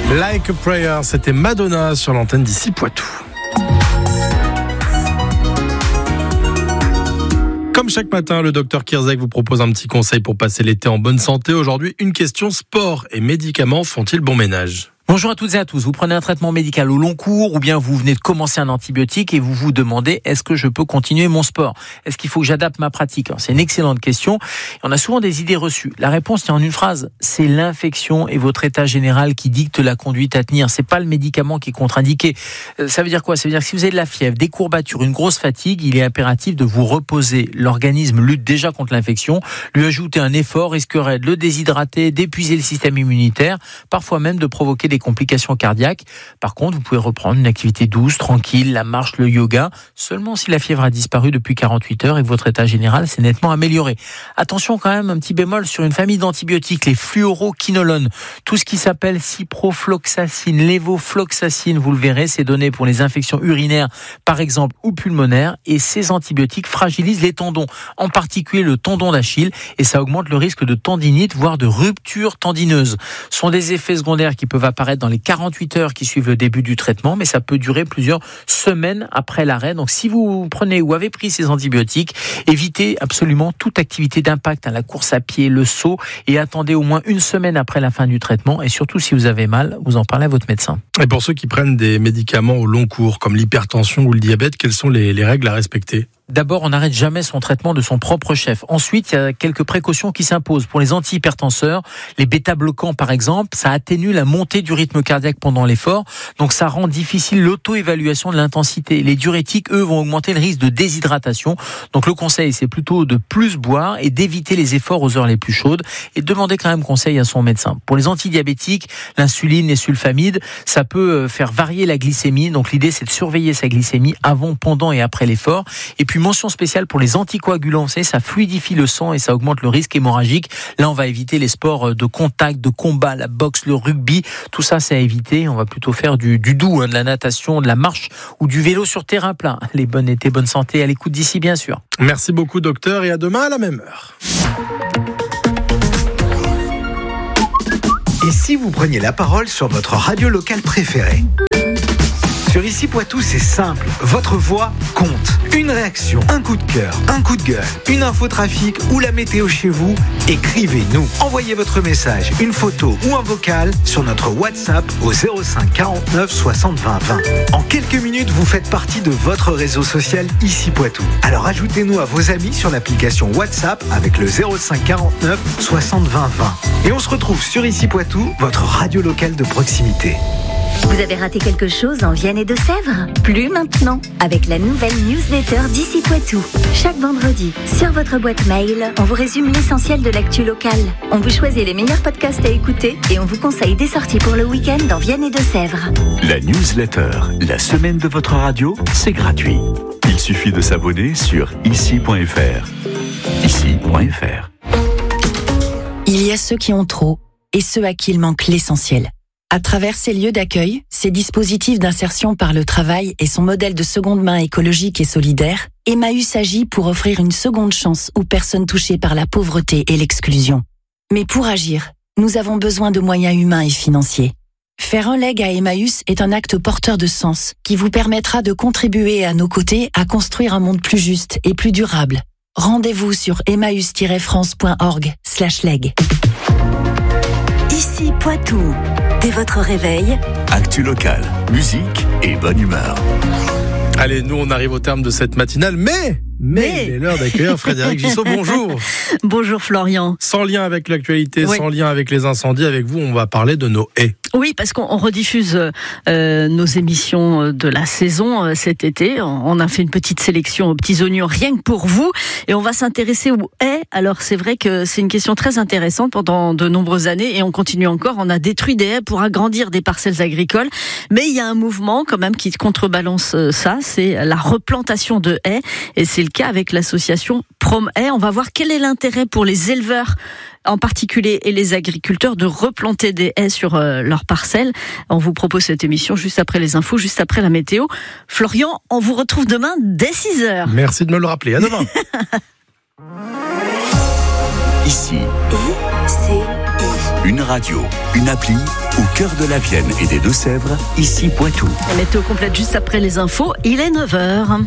Like a Prayer, c'était Madonna sur l'antenne d'ici Poitou. Comme chaque matin, le docteur Kirzek vous propose un petit conseil pour passer l'été en bonne santé. Aujourd'hui, une question: sport et médicaments font-ils bon ménage ? Bonjour à toutes et à tous. Vous prenez un traitement médical au long cours ou bien vous venez de commencer un antibiotique et vous vous demandez: est-ce que je peux continuer mon sport ? Est-ce qu'il faut que j'adapte ma pratique ? Alors, c'est une excellente question. On a souvent des idées reçues. La réponse tient en une phrase: c'est l'infection et votre état général qui dicte la conduite à tenir. C'est pas le médicament qui est contre-indiqué. Ça veut dire quoi ? Ça veut dire que si vous avez de la fièvre, des courbatures, une grosse fatigue, il est impératif de vous reposer. L'organisme lutte déjà contre l'infection. Lui ajouter un effort risquerait de le déshydrater, d'épuiser le système immunitaire, parfois même de provoquer des complications cardiaques. Par contre, vous pouvez reprendre une activité douce, tranquille, la marche, le yoga, seulement si la fièvre a disparu depuis 48 heures et que votre état général s'est nettement amélioré. Attention quand même, un petit bémol sur une famille d'antibiotiques, les fluoroquinolones. Tout ce qui s'appelle ciprofloxacine, lévofloxacine, vous le verrez, c'est donné pour les infections urinaires, par exemple, ou pulmonaires, et ces antibiotiques fragilisent les tendons, en particulier le tendon d'Achille, et ça augmente le risque de tendinite, voire de rupture tendineuse. Ce sont des effets secondaires qui peuvent apparaître dans les 48 heures qui suivent le début du traitement, mais ça peut durer plusieurs semaines après l'arrêt. Donc si vous prenez ou avez pris ces antibiotiques, évitez absolument toute activité d'impact, la course à pied, le saut, et attendez au moins une semaine après la fin du traitement. Et surtout, si vous avez mal, vous en parlez à votre médecin. Et pour ceux qui prennent des médicaments au long cours, comme l'hypertension ou le diabète, quelles sont les règles à respecter ? D'abord, on n'arrête jamais son traitement de son propre chef. Ensuite, il y a quelques précautions qui s'imposent. Pour les antihypertenseurs, les bêta-bloquants par exemple, ça atténue la montée du rythme cardiaque pendant l'effort, donc ça rend difficile l'auto-évaluation de l'intensité. Les diurétiques, eux, vont augmenter le risque de déshydratation. Donc le conseil, c'est plutôt de plus boire et d'éviter les efforts aux heures les plus chaudes et de demander quand même conseil à son médecin. Pour les antidiabétiques, l'insuline, les sulfamides, ça peut faire varier la glycémie. Donc l'idée, c'est de surveiller sa glycémie avant, pendant et après l'effort. Et puis mention spéciale pour les anticoagulants, vous savez, ça fluidifie le sang et ça augmente le risque hémorragique. Là, on va éviter les sports de contact, de combat, la boxe, le rugby. Tout ça, c'est à éviter. On va plutôt faire du doux, de la natation, de la marche ou du vélo sur terrain plat. Les bonnes étés, bonne santé, à l'écoute d'ici, bien sûr. Merci beaucoup, docteur, et à demain à la même heure. Et si vous preniez la parole sur votre radio locale préférée ? Sur Ici Poitou, c'est simple. Votre voix compte. Une réaction, un coup de cœur, un coup de gueule, une info trafic ou la météo chez vous, écrivez-nous. Envoyez votre message, une photo ou un vocal sur notre WhatsApp au 05 49 60 20 20. En quelques minutes, vous faites partie de votre réseau social Ici Poitou. Alors ajoutez-nous à vos amis sur l'application WhatsApp avec le 05 49 60 20 20. Et on se retrouve sur Ici Poitou, votre radio locale de proximité. Vous avez raté quelque chose en Vienne et Deux-Sèvres ? Plus maintenant, avec la nouvelle newsletter d'Ici Poitou. Chaque vendredi, sur votre boîte mail, on vous résume l'essentiel de l'actu locale. On vous choisit les meilleurs podcasts à écouter et on vous conseille des sorties pour le week-end en Vienne et Deux-Sèvres. La newsletter, la semaine de votre radio, c'est gratuit. Il suffit de s'abonner sur ici.fr. Ici.fr. Il y a ceux qui ont trop et ceux à qui il manque l'essentiel. À travers ces lieux d'accueil, ces dispositifs d'insertion par le travail et son modèle de seconde main écologique et solidaire, Emmaüs agit pour offrir une seconde chance aux personnes touchées par la pauvreté et l'exclusion. Mais pour agir, nous avons besoin de moyens humains et financiers. Faire un leg à Emmaüs est un acte porteur de sens qui vous permettra de contribuer à nos côtés à construire un monde plus juste et plus durable. Rendez-vous sur emmaüs-france.org/leg. Ici Poitou. Dès votre réveil, Actu locale, musique et bonne humeur. Allez, nous on arrive au terme de cette matinale, mais il est l'heure d'accueillir Frédéric Gissot. Bonjour. Bonjour Florian. Sans lien avec l'actualité, Oui. sans lien avec les incendies, avec vous, on va parler de nos haies. Oui, parce qu'on rediffuse nos émissions de la saison cet été. On a fait une petite sélection aux petits oignons rien que pour vous. Et on va s'intéresser aux haies. Alors c'est vrai que c'est une question très intéressante pendant de nombreuses années. Et on continue encore. On a détruit des haies pour agrandir des parcelles agricoles. Mais il y a un mouvement quand même qui contrebalance ça. C'est la replantation de haies. Et c'est le cas avec l'association Prom-Haies. On va voir quel est l'intérêt pour les éleveurs en particulier et les agriculteurs de replanter des haies sur leurs parcelles. On vous propose cette émission juste après les infos, juste après la météo. Florian, on vous retrouve demain dès 6h. Merci de me le rappeler. À demain. Ici, Une radio, une appli, au cœur de la Vienne et des Deux-Sèvres, ici Poitou. La météo complète juste après les infos, il est 9h.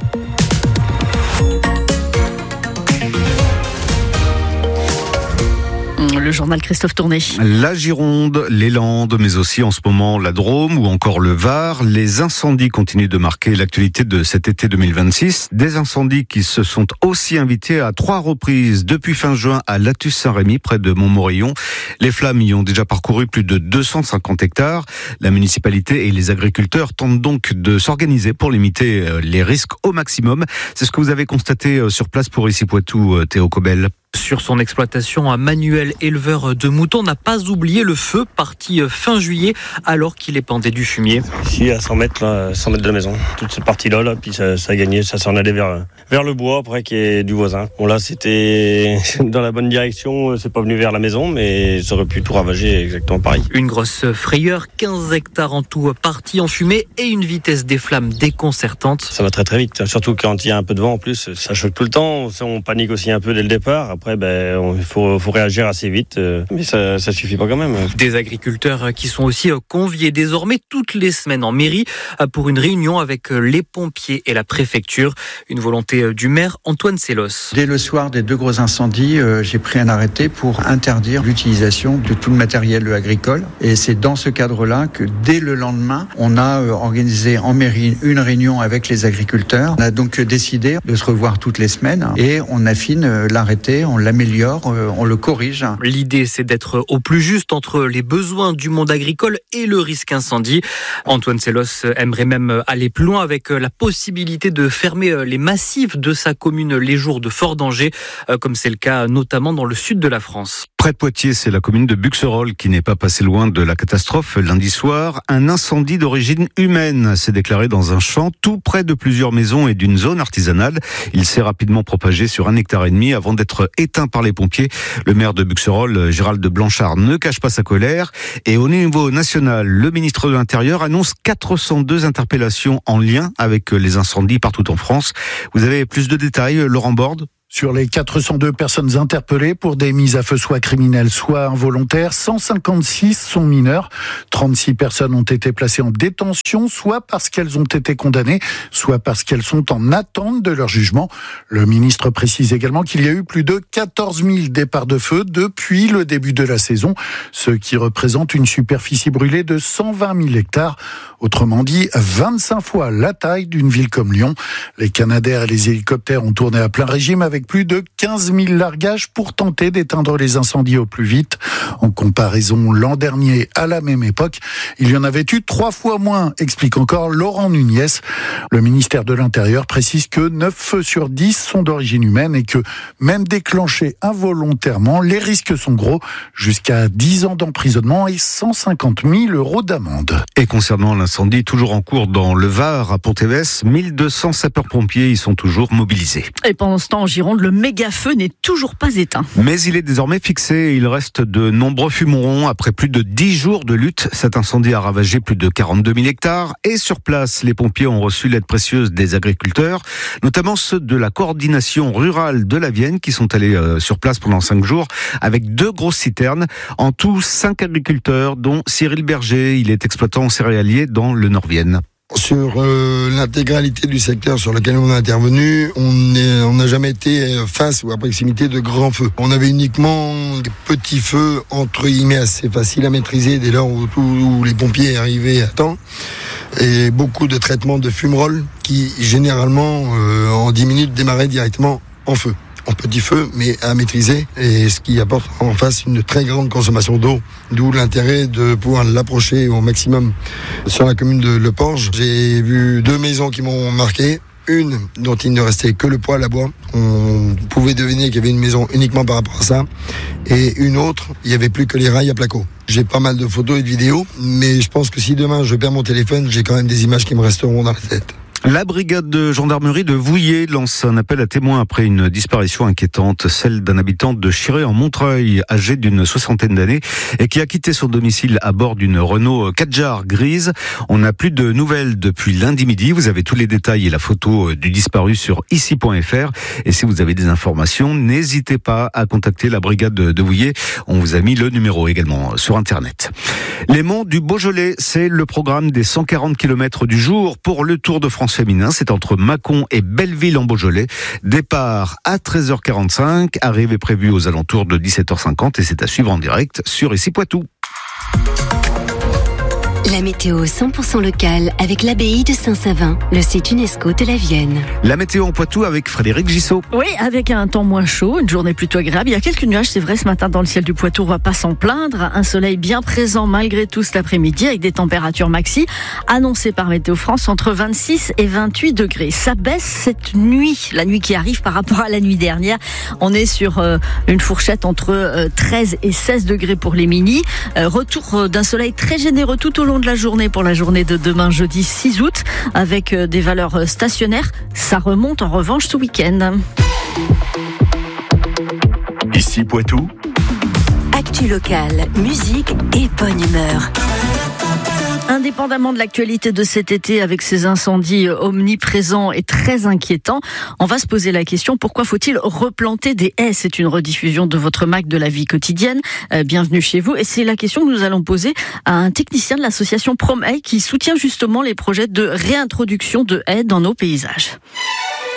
Le journal Christophe Tourné. La Gironde, les Landes, mais aussi en ce moment la Drôme ou encore le Var. Les incendies continuent de marquer l'actualité de cet été 2026. Des incendies qui se sont aussi invités à 3 reprises depuis fin juin à Latus-Saint-Rémy, près de Montmorillon. Les flammes y ont déjà parcouru plus de 250 hectares. La municipalité et les agriculteurs tentent donc de s'organiser pour limiter les risques au maximum. C'est ce que vous avez constaté sur place pour Ici Poitou, Théo Cobel. Sur son exploitation, un manuel éleveur de moutons n'a pas oublié le feu parti fin juillet alors qu'il épandait du fumier. Ici à 100 mètres de la maison. Toute cette partie-là, puis ça a gagné, ça s'en allait vers le bois après qui est du voisin. Bon là c'était dans la bonne direction, c'est pas venu vers la maison mais ça aurait pu tout ravager exactement pareil. Une grosse frayeur, 15 hectares en tout partis en fumée et une vitesse des flammes déconcertante. Ça va très très vite, surtout quand il y a un peu de vent en plus, ça choque tout le temps, on panique aussi un peu dès le départ. Après, il faut réagir assez vite, mais ça suffit pas quand même. Des agriculteurs qui sont aussi conviés désormais toutes les semaines en mairie pour une réunion avec les pompiers et la préfecture. Une volonté du maire Antoine Sellos. Dès le soir des 2 gros incendies, j'ai pris un arrêté pour interdire l'utilisation de tout le matériel agricole. Et c'est dans ce cadre-là que dès le lendemain, on a organisé en mairie une réunion avec les agriculteurs. On a donc décidé de se revoir toutes les semaines et on affine l'arrêté, on l'améliore, on le corrige. L'idée, c'est d'être au plus juste entre les besoins du monde agricole et le risque incendie. Antoine Sellos aimerait même aller plus loin avec la possibilité de fermer les massifs de sa commune les jours de fort danger, comme c'est le cas notamment dans le sud de la France. Près de Poitiers, c'est la commune de Buxerolles qui n'est pas passée loin de la catastrophe. Lundi soir, un incendie d'origine humaine s'est déclaré dans un champ tout près de plusieurs maisons et d'une zone artisanale. Il s'est rapidement propagé sur 1,5 hectare avant d'être éteint par les pompiers. Le maire de Buxerolles, Gérald Blanchard, ne cache pas sa colère. Et au niveau national, le ministre de l'Intérieur annonce 402 interpellations en lien avec les incendies partout en France. Vous avez plus de détails, Laurent Borde ? Sur les 402 personnes interpellées pour des mises à feu soit criminelles, soit involontaires, 156 sont mineures. 36 personnes ont été placées en détention, soit parce qu'elles ont été condamnées, soit parce qu'elles sont en attente de leur jugement. Le ministre précise également qu'il y a eu plus de 14 000 départs de feu depuis le début de la saison, ce qui représente une superficie brûlée de 120 000 hectares. Autrement dit, 25 fois la taille d'une ville comme Lyon. Les Canadair et les hélicoptères ont tourné à plein régime avec plus de 15 000 largages pour tenter d'éteindre les incendies au plus vite. En comparaison, l'an dernier, à la même époque, il y en avait eu 3 fois moins, explique encore Laurent Nunez. Le ministère de l'Intérieur précise que 9 feux sur 10 sont d'origine humaine et que, même déclenchés involontairement, les risques sont gros, jusqu'à 10 ans d'emprisonnement et 150 000 € d'amende. Et concernant l'incendie toujours en cours dans le Var, à Pont-Évès, 1200 sapeurs-pompiers y sont toujours mobilisés. Et pendant ce temps, en Gironde, le méga-feu n'est toujours pas éteint. Mais il est désormais fixé et il reste de nombreux fumerons. Après plus de 10 jours de lutte, cet incendie a ravagé plus de 42 000 hectares. Et sur place, les pompiers ont reçu l'aide précieuse des agriculteurs, notamment ceux de la coordination rurale de la Vienne qui sont allés sur place pendant 5 jours avec 2 grosses citernes. En tout, 5 agriculteurs, dont Cyril Berger. Il est exploitant céréalier dans le Nord-Vienne. Sur l'intégralité du secteur sur lequel on a intervenu, on n'a jamais été face ou à proximité de grands feux. On avait uniquement des petits feux, entre guillemets, assez faciles à maîtriser dès lors où les pompiers arrivaient à temps. Et beaucoup de traitements de fumerolles qui, généralement, en 10 minutes, démarraient directement en feu. En petit feu, mais à maîtriser, et ce qui apporte en face une très grande consommation d'eau, d'où l'intérêt de pouvoir l'approcher au maximum sur la commune de Le Porge. J'ai vu 2 maisons qui m'ont marqué, une dont il ne restait que le poêle à bois, on pouvait deviner qu'il y avait une maison uniquement par rapport à ça, et une autre, il n'y avait plus que les rails à placo. J'ai pas mal de photos et de vidéos, mais je pense que si demain je perds mon téléphone, j'ai quand même des images qui me resteront dans la tête. La brigade de gendarmerie de Vouillers lance un appel à témoins après une disparition inquiétante, celle d'un habitant de Chiré en Montreuil, âgé d'une 60aine d'années et qui a quitté son domicile à bord d'une Renault Kadjar grise. On n'a plus de nouvelles depuis lundi midi. Vous avez tous les détails et la photo du disparu sur ici.fr. Et si vous avez des informations, n'hésitez pas à contacter la brigade de Vouillers. On vous a mis le numéro également sur Internet. Les monts du Beaujolais, c'est le programme des 140 km du jour pour le Tour de France féminin. C'est entre Mâcon et Belleville en Beaujolais. Départ à 13h45, arrivée prévue aux alentours de 17h50 et c'est à suivre en direct sur Ici Poitou. La météo 100% locale avec l'abbaye de Saint-Savin, le site UNESCO de la Vienne. La météo en Poitou avec Frédéric Gissot. Oui, avec un temps moins chaud, une journée plutôt agréable. Il y a quelques nuages, c'est vrai, ce matin dans le ciel du Poitou, on va pas s'en plaindre. Un soleil bien présent malgré tout cet après-midi avec des températures maxi annoncées par Météo France entre 26 et 28 degrés. Ça baisse cette nuit, la nuit qui arrive par rapport à la nuit dernière. On est sur une fourchette entre 13 et 16 degrés pour les minis. Retour d'un soleil très généreux tout au long de la journée pour la journée de demain jeudi 6 août avec des valeurs stationnaires. Ça remonte en revanche ce week-end. Ici Poitou. Actu locale, musique et bonne humeur. Indépendamment de l'actualité de cet été avec ces incendies omniprésents et très inquiétants, on va se poser la question, pourquoi faut-il replanter des haies ? C'est une rediffusion de votre Mac de la vie quotidienne. Bienvenue chez vous. Et c'est la question que nous allons poser à un technicien de l'association Prom Haies qui soutient justement les projets de réintroduction de haies dans nos paysages.